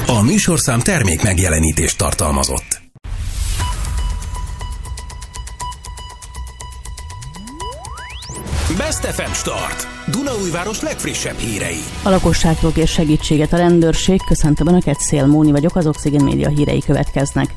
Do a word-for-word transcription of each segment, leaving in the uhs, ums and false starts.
A műsorszám termék megjelenítést tartalmazott. Best ef em Start. Dunaújváros legfrissebb hírei. A lakosságtól kér segítséget a rendőrség. Köszöntöm Önöket, Szél Móni vagyok, az Oxygen Média hírei következnek.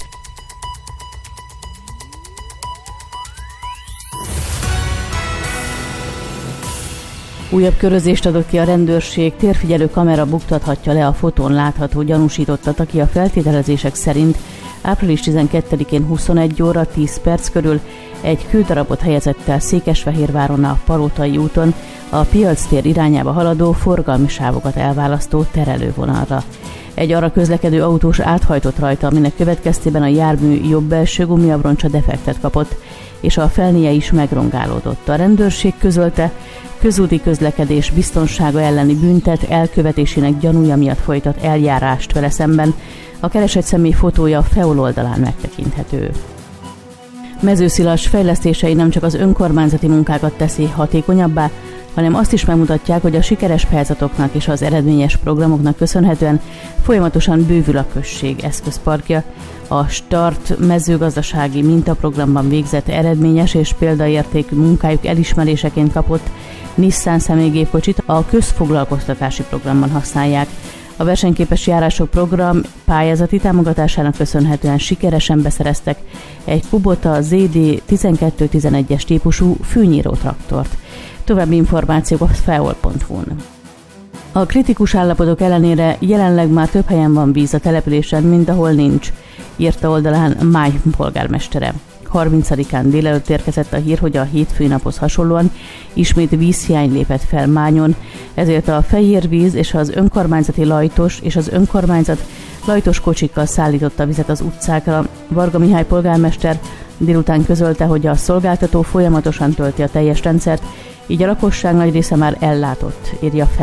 Újabb körözést adott ki a rendőrség, térfigyelő kamera buktathatja le a fotón látható gyanúsítottat, aki a feltételezések szerint április tizenkettedikén huszonegy óra tíz perc körül egy kődarabot helyezett el Székesfehérváron a Palotai úton a Piac tér irányába haladó forgalmi sávokat elválasztó terelővonalra. Egy arra közlekedő autós áthajtott rajta, aminek következtében a jármű jobb belső gumiabroncsa defektet kapott, és a felnie is megrongálódott. A rendőrség közölte, közúti közlekedés biztonsága elleni büntet elkövetésének gyanúja miatt folytat eljárást vele szemben. A keresett személy fotója a Feol oldalán megtekinthető. Mezőszilas fejlesztései nem csak az önkormányzati munkákat teszi hatékonyabbá, hanem azt is megmutatják, hogy a sikeres pályázatoknak és az eredményes programoknak köszönhetően folyamatosan bővül a község eszközparkja. A Start mezőgazdasági mintaprogramban végzett eredményes és példaértékű munkájuk elismeréseként kapott Nissan személygépkocsit a közfoglalkoztatási programban használják. A versenyképes járások program pályázati támogatásának köszönhetően sikeresen beszereztek egy Kubota zé dé tizenkettő tizenegyes típusú fűnyíró traktort. További információk a feol pont hu-n. A kritikus állapotok ellenére jelenleg már több helyen van víz a településen, mint ahol nincs, írta oldalán Máj polgármestere. harmincadikán délelőtt érkezett a hír, hogy a hétfői naphoz hasonlóan ismét vízhiány lépett fel Mányon, ezért a Fehérvíz és az önkormányzati lajtos és az önkormányzat lajtos kocsikkal szállította vizet az utcákra. Varga Mihály polgármester délután közölte, hogy a szolgáltató folyamatosan tölti a teljes rendszert, így a lakosság nagy része már ellátott, írja fel.